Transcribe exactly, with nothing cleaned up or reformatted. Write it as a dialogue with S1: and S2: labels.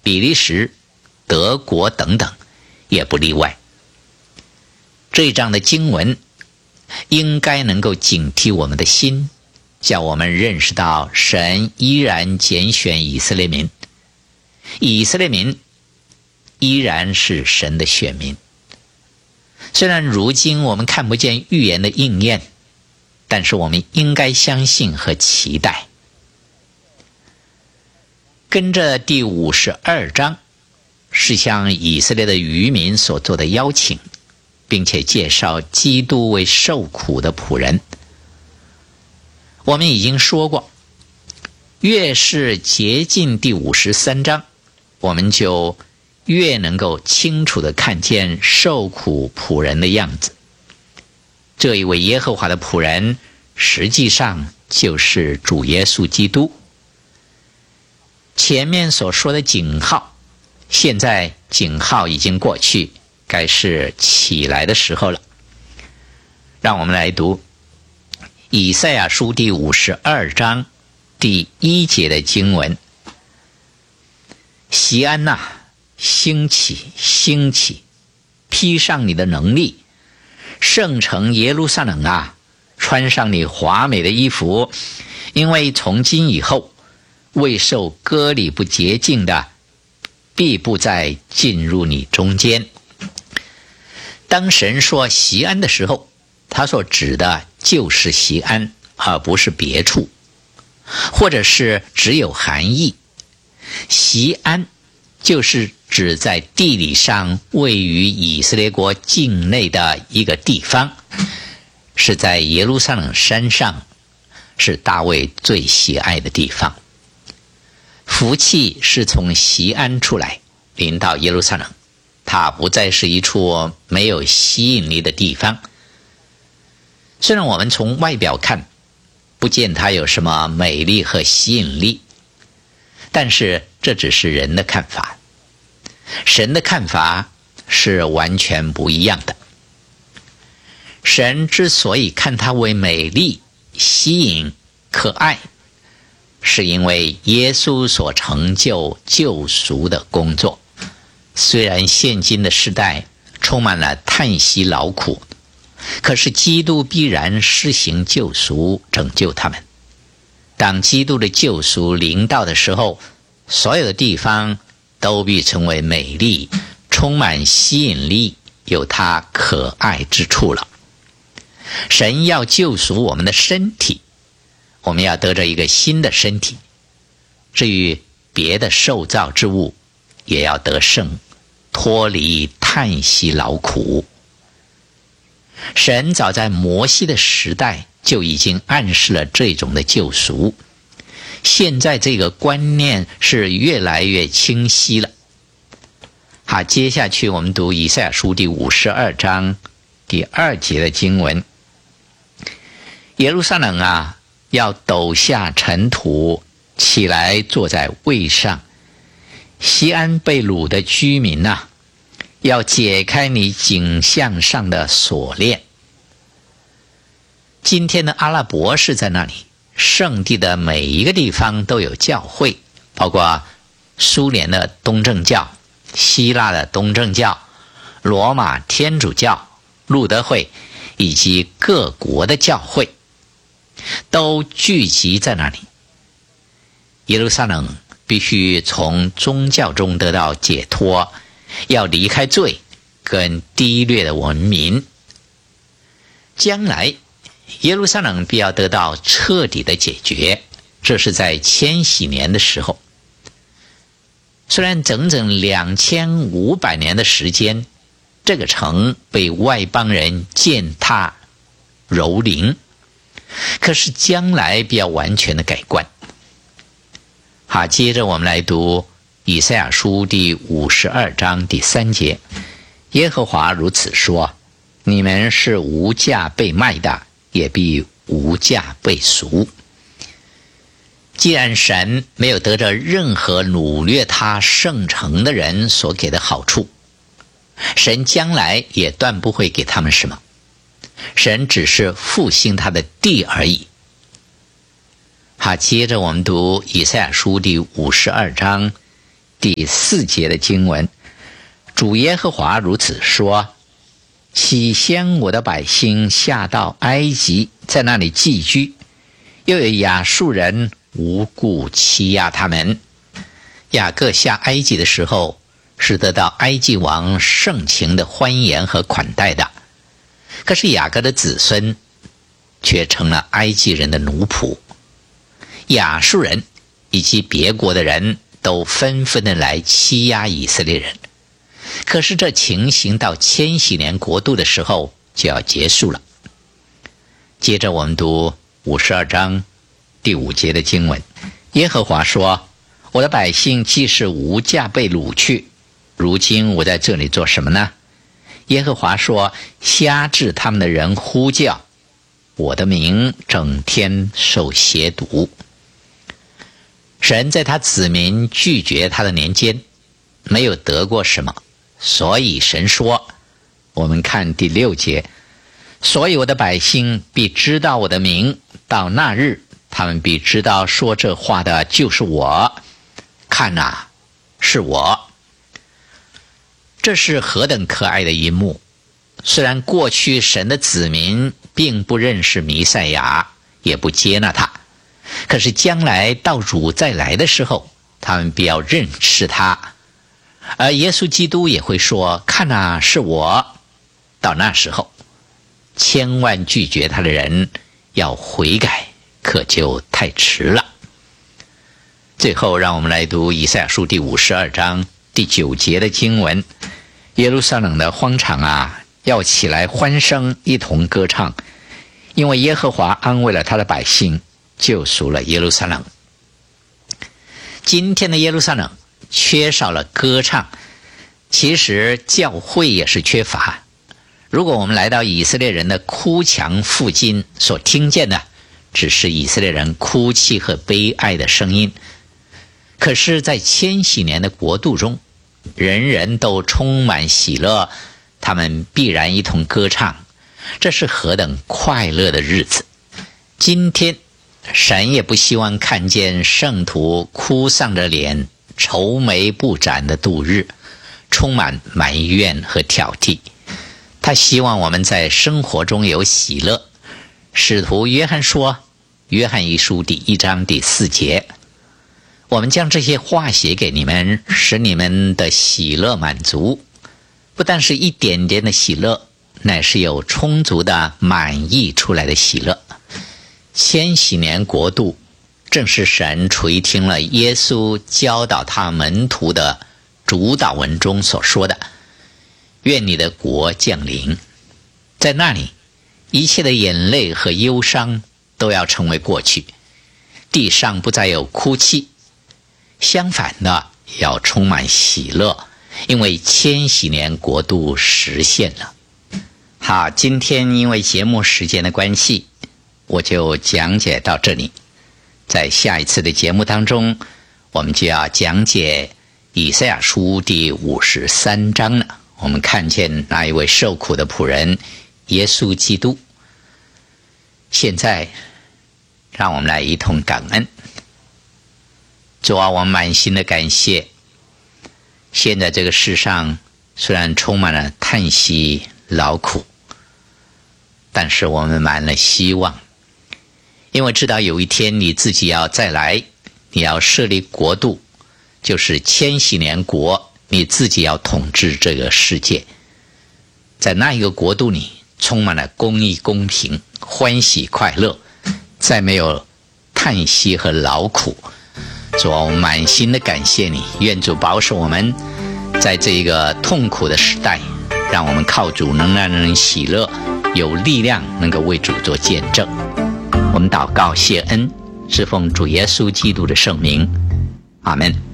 S1: 比利时、德国等等也不例外。这章的经文应该能够警惕我们的心，叫我们认识到神依然拣选以色列民，以色列民依然是神的选民。虽然如今我们看不见预言的应验，但是我们应该相信和期待。跟着第五十二章是向以色列的渔民所做的邀请，并且介绍基督为受苦的仆人。我们已经说过，越是接近第五十三章，我们就越能够清楚地看见受苦仆人的样子。这一位耶和华的仆人实际上就是主耶稣基督。前面所说的警号，现在警号已经过去，该是起来的时候了。让我们来读以赛亚书第五十二章第一节的经文。锡安哪，兴起，兴起，披上你的能力，圣城耶路撒冷啊，穿上你华美的衣服，因为从今以后，未受割礼不洁净的，必不再进入你中间。当神说锡安的时候，他所指的就是锡安，而不是别处，或者是只有含义。锡安就是指在地理上位于以色列国境内的一个地方，是在耶路撒冷山上，是大卫最喜爱的地方。福气是从锡安出来，临到耶路撒冷，它不再是一处没有吸引力的地方。虽然我们从外表看，不见它有什么美丽和吸引力，但是这只是人的看法。神的看法是完全不一样的。神之所以看它为美丽、吸引、可爱，是因为耶稣所成就救赎的工作。虽然现今的时代充满了叹息劳苦，可是基督必然施行救赎，拯救他们。当基督的救赎临到的时候，所有的地方都必成为美丽，充满吸引力，有它可爱之处了。神要救赎我们的身体，我们要得着一个新的身体。至于别的受造之物，也要得胜，脱离叹息劳苦。神早在摩西的时代就已经暗示了这种的救赎，现在这个观念是越来越清晰了。好，接下去我们读以赛亚书第五十二章第二节的经文。耶路撒冷啊，要抖下尘土，起来坐在位上。锡安被掳的居民啊，要解开你颈项上的锁链。今天的阿拉伯是在那里，圣地的每一个地方都有教会，包括苏联的东正教、希腊的东正教、罗马天主教、路德会以及各国的教会都聚集在那里。耶路撒冷必须从宗教中得到解脱，要离开罪跟低劣的文明。将来耶路撒冷必要得到彻底的解决，这是在千禧年的时候。虽然整整两千五百年的时间，这个城被外邦人践踏蹂躏，可是将来必要完全的改观。好，接着我们来读以赛亚书第五十二章第三节。耶和华如此说：你们是无价被卖的，也必无价被赎。既然神没有得着任何掳掠他圣城的人所给的好处，神将来也断不会给他们什么。神只是复兴他的地而已。好，接着我们读以赛亚书第五十二章第四节的经文，主耶和华如此说：起先我的百姓下到埃及，在那里寄居，又有亚述人无故欺压他们。雅各下埃及的时候，是得到埃及王盛情的欢迎和款待的，可是雅各的子孙却成了埃及人的奴仆。亚述人以及别国的人都纷纷的来欺压以色列人，可是这情形到千禧年国度的时候就要结束了。接着我们读五十二章第五节的经文，耶和华说：我的百姓既是无价被掳去，如今我在这里做什么呢？耶和华说：辖制他们的人呼叫，我的名整天受亵渎。神在他子民拒绝他的年间没有得过什么，所以神说，我们看第六节，所以我的百姓必知道我的名，到那日他们必知道说这话的就是我，看啊，是我。这是何等可爱的一幕！虽然过去神的子民并不认识弥赛亚，也不接纳他，可是将来到主再来的时候，他们必要认识他。而耶稣基督也会说，看啊，是我。到那时候，千万拒绝他的人要悔改，可就太迟了。最后让我们来读以赛亚书第五十二章第九节的经文，耶路撒冷的荒场啊，要起来欢声，一同歌唱，因为耶和华安慰了他的百姓，救赎了耶路撒冷。今天的耶路撒冷缺少了歌唱，其实教会也是缺乏。如果我们来到以色列人的哭墙附近，所听见的只是以色列人哭泣和悲哀的声音，可是在千禧年的国度中，人人都充满喜乐，他们必然一同歌唱，这是何等快乐的日子！今天神也不希望看见圣徒哭丧着脸，愁眉不展的度日，充满埋怨和挑剔。他希望我们在生活中有喜乐。使徒约翰说，约翰一书第一章第四节，我们将这些话写给你们，使你们的喜乐满足。不但是一点点的喜乐，乃是有充足的满溢出来的喜乐。千禧年国度正是神垂听了耶稣教导他门徒的主祷文中所说的，愿你的国降临。在那里，一切的眼泪和忧伤都要成为过去，地上不再有哭泣，相反的要充满喜乐，因为千禧年国度实现了。好，今天因为节目时间的关系，我就讲解到这里。在下一次的节目当中，我们就要讲解以赛亚书第五十三章了。我们看见那一位受苦的仆人耶稣基督。现在让我们来一同感恩。主啊，我们满心的感谢。现在这个世上虽然充满了叹息劳苦，但是我们满了希望，因为知道有一天你自己要再来，你要设立国度，就是千禧年国，你自己要统治这个世界。在那一个国度里，充满了公义公平，欢喜快乐，再没有叹息和劳苦。主啊，我们满心的感谢你，愿主保守我们在这个痛苦的时代，让我们靠主能让人喜乐，有力量能够为主做见证。我们祷告谢恩，是奉主耶稣基督的圣名，阿们。